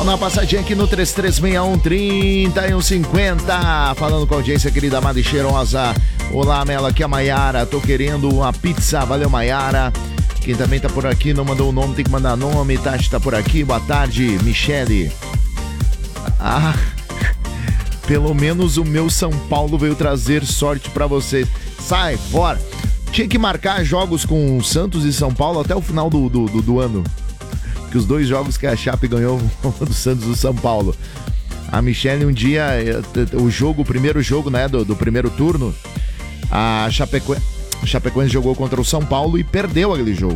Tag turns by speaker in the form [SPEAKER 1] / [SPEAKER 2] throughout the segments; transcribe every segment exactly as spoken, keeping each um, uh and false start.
[SPEAKER 1] Vamos dar uma passadinha aqui no três três seis um, trinta e um cinquenta. Falando com a audiência querida, amada e cheirosa. Olá, Mela, aqui é a Maiara. Tô querendo uma pizza. Valeu, Maiara. Quem também tá por aqui, não mandou o nome, tem que mandar nome. Tati tá por aqui. Boa tarde, Michele. Ah, pelo menos o meu São Paulo veio trazer sorte pra vocês. Sai fora. Tinha que marcar jogos com Santos e São Paulo até o final do, do, do, do ano. Que os dois jogos que a Chape ganhou do Santos e do São Paulo. A Michele, um dia, o jogo, o primeiro jogo, né, do, do primeiro turno, a Chapeco... Chapecoense jogou contra o São Paulo e perdeu aquele jogo.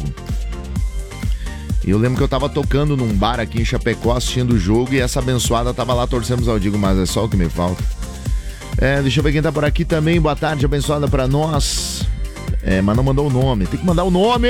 [SPEAKER 1] E eu lembro que eu tava tocando num bar aqui em Chapecó, assistindo o jogo, e essa abençoada tava lá, torcemos ao digo, mas é só o que me falta. É, deixa eu ver quem tá por aqui também. Boa tarde, abençoada pra nós. É, mas não mandou o nome. Tem que mandar o nome!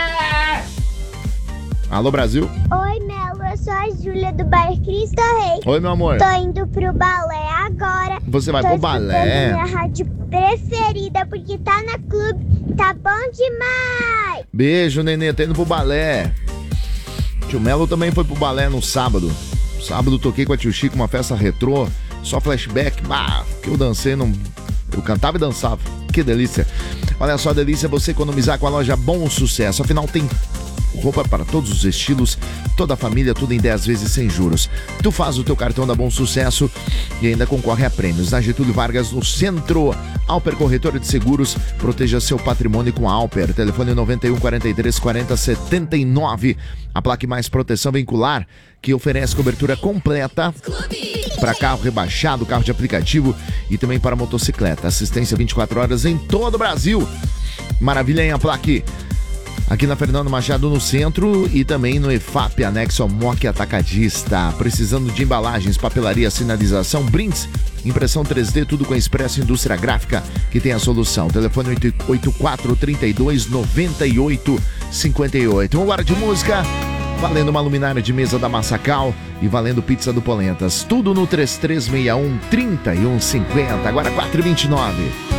[SPEAKER 1] Alô, Brasil?
[SPEAKER 2] Oi, Melo, eu sou a Júlia do bairro Cristo Rei.
[SPEAKER 1] Oi, meu amor.
[SPEAKER 2] Tô indo pro balé agora.
[SPEAKER 1] Você vai
[SPEAKER 2] Tô
[SPEAKER 1] pro balé?
[SPEAKER 2] minha rádio preferida, porque tá na clube. Tá bom demais!
[SPEAKER 1] Beijo, nenê. Tá indo pro balé. Tio Melo também foi pro balé no sábado. Sábado toquei com a Tio Chico uma festa retrô. Só flashback. Bah, que eu dancei, não... eu cantava e dançava. Que delícia. Olha só, delícia você economizar com a loja Bom Sucesso. Afinal, tem roupa para todos os estilos, toda a família, tudo em dez vezes sem juros. Tu faz o teu cartão da Bom Sucesso e ainda concorre a prêmios. Na Getúlio Vargas, no centro. Alper Corretora de Seguros, proteja seu patrimônio com a Alper. Telefone noventa e um, quarenta e três, quarenta, setenta e nove. A Plaque Mais Proteção Veicular, que oferece cobertura completa para carro rebaixado, carro de aplicativo e também para motocicleta. Assistência vinte e quatro horas em todo o Brasil. Maravilha, hein, a Plaque? Aqui na Fernando Machado, no centro, e também no E F A P, anexo ao M O C Atacadista. Precisando de embalagens, papelaria, sinalização, brindes, impressão três D, tudo com a Expresso Indústria Gráfica, que tem a solução. Telefone oito quatro três dois, nove oito cinco oito. Uma hora de música, valendo uma luminária de mesa da Massacal e valendo pizza do Polentas. Tudo no três três seis um, trinta e um cinquenta. Agora quatro e vinte e nove.